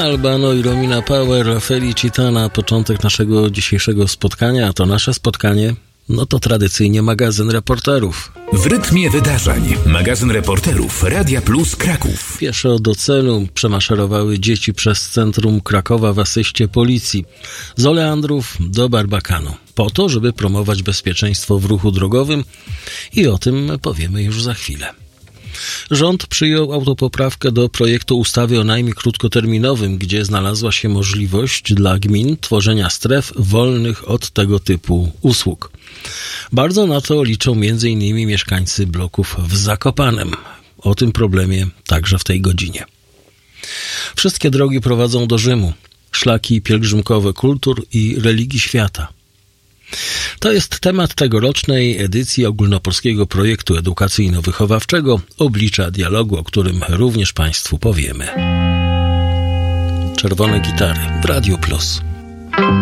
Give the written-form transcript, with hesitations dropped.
Albano i Romina Power, Felicita na początek naszego dzisiejszego spotkania, a to nasze spotkanie, no to tradycyjnie magazyn reporterów. W rytmie wydarzeń. Magazyn reporterów Radia Plus Kraków. Pieszo do celu przemaszerowały dzieci przez centrum Krakowa w asyście policji. Z Oleandrów do Barbakanu. Po to, żeby promować bezpieczeństwo w ruchu drogowym i o tym powiemy już za chwilę. Rząd przyjął autopoprawkę do projektu ustawy o najmie krótkoterminowym, gdzie znalazła się możliwość dla gmin tworzenia stref wolnych od tego typu usług. Bardzo na to liczą m.in. mieszkańcy bloków w Zakopanem. O tym problemie także w tej godzinie. Wszystkie drogi prowadzą do Rzymu. Szlaki pielgrzymkowe kultur i religii świata. To jest temat tegorocznej edycji ogólnopolskiego projektu edukacyjno-wychowawczego Oblicza Dialogu, o którym również Państwu powiemy. Czerwone gitary w Radio Plus.